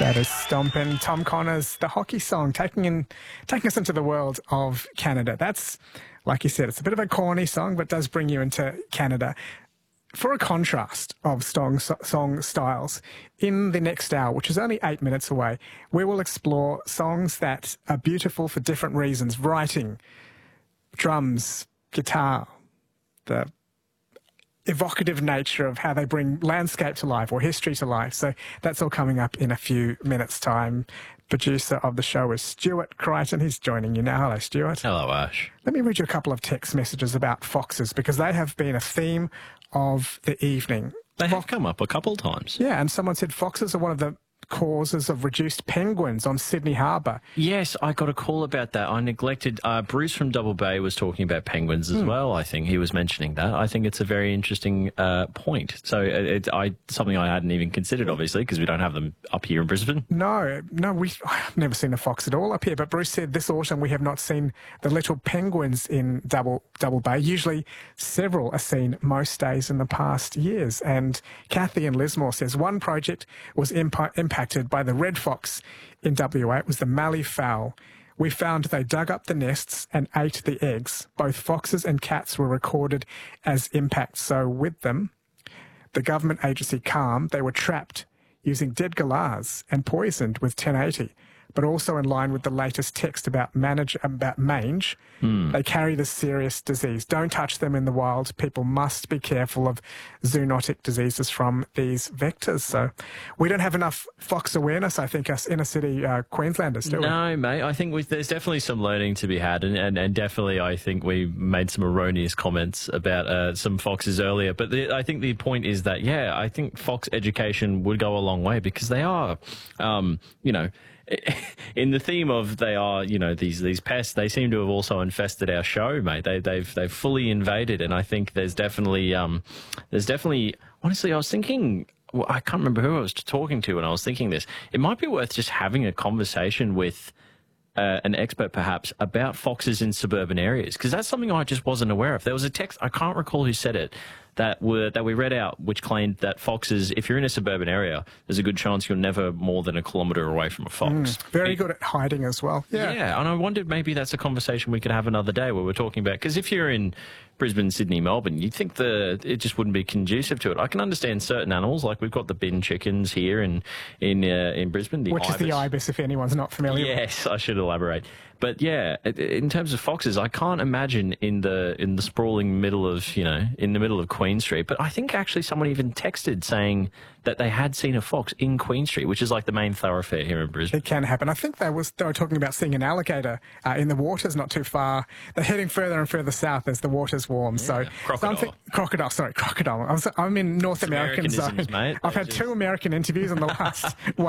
That is Stompin', Tom Connors, the hockey song, taking us into the world of Canada. That's, like you said, it's a bit of a corny song, but does bring you into Canada. For a contrast of song styles, in the next hour, which is only 8 minutes away, we will explore songs that are beautiful for different reasons. Writing, drums, guitar, the evocative nature of how they bring landscape to life or history to life. So that's all coming up in a few minutes' time. Producer of the show is Stuart Crichton. He's joining you now. Hello, Stuart. Hello, Ash. Let me read you a couple of text messages about foxes because they have been a theme of the evening. They have come up a couple times. Yeah, and someone said foxes are one of the causes of reduced penguins on Sydney Harbour. Yes, I got a call about that. I neglected. Bruce from Double Bay was talking about penguins as well. I think he was mentioning that. I think it's a very interesting point. So it's something I hadn't even considered, obviously, because we don't have them up here in Brisbane. No, I've never seen a fox at all up here. But Bruce said this autumn we have not seen the little penguins in Double Bay. Usually several are seen most days in the past years. And Kathy in Lismore says one project was impacted by the red fox in WA. It was the mallee fowl. We found they dug up the nests and ate the eggs. Both foxes and cats were recorded as impact. So with them, the government agency CALM, they were trapped using dead galahs and poisoned with 1080. But also in line with the latest text about mange, they carry this serious disease. Don't touch them in the wild. People must be careful of zoonotic diseases from these vectors. So we don't have enough fox awareness, I think, us inner city Queenslanders, do we? No, mate. I think there's definitely some learning to be had, and definitely I think we made some erroneous comments about some foxes earlier. But I think the point is that, yeah, I think fox education would go a long way because they are, in the theme of they are, these pests, they seem to have also infested our show, mate. They've fully invaded, and I think there's definitely, honestly, I was thinking, well, I can't remember who I was talking to when I was thinking this. It might be worth just having a conversation with an expert, perhaps, about foxes in suburban areas, because that's something I just wasn't aware of. There was a text, I can't recall who said it, that we read out, which claimed that foxes, if you're in a suburban area, there's a good chance you're never more than a kilometre away from a fox. Very good at hiding as well. Yeah, and I wondered maybe that's a conversation we could have another day where we're talking about, because if you're in Brisbane, Sydney, Melbourne, you'd think it just wouldn't be conducive to it. I can understand certain animals, like we've got the bin chickens here in Brisbane. Which is the ibis, if anyone's not familiar. Yes, I should elaborate. But yeah, in terms of foxes, I can't imagine in the sprawling middle of, in the middle of Queen Street. But I think actually someone even texted saying that they had seen a fox in Queen Street, which is like the main thoroughfare here in Brisbane. It can happen. I think they were talking about seeing an alligator in the waters not too far. They're heading further and further south as the water's warm. Yeah. So crocodile. crocodile. I'm in North American zone. Mate. I've had 2 American interviews in the last